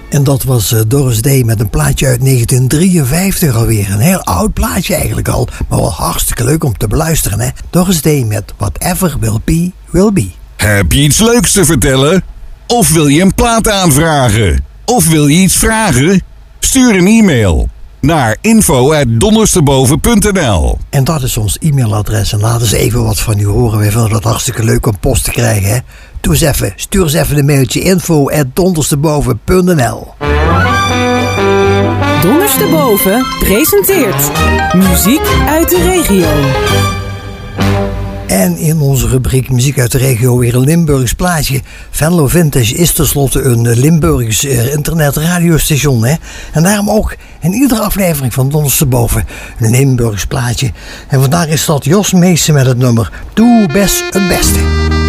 En dat was Doris Day met een plaatje uit 1953 alweer. Een heel oud plaatje eigenlijk al, maar wel hartstikke leuk om te beluisteren, hè. Doris Day met Whatever Will Be, Will Be. Heb je iets leuks te vertellen? Of wil je een plaat aanvragen? Of wil je iets vragen? Stuur een e-mail naar info@dondersteboven.nl. En dat is ons e-mailadres. En laat eens even wat van u horen. We vinden dat hartstikke leuk om post te krijgen, hè. Doe eens even, stuur eens even een mailtje info@dondersteboven.nl. Dondersteboven presenteert muziek uit de regio. En in onze rubriek Muziek uit de regio weer een Limburgs plaatje. Venlo Vintage is tenslotte een Limburgs internetradiostation, hè. En daarom ook in iedere aflevering van Dondersteboven een Limburgs plaatje. En vandaag is dat Jos Meesen met het nummer Doe Best het Beste.